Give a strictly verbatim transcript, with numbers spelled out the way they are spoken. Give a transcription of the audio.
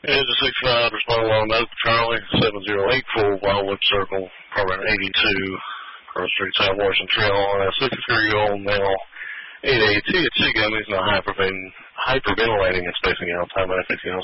Is a six five, respond along Oak Charlie, seven zero eight four, Wildwood Circle, program eighty-two, Cross Street, South Washington Trail, on a sixty-three-year-old male, eight A T at sea gummies, not hyperventilating and spacing out time by fifteen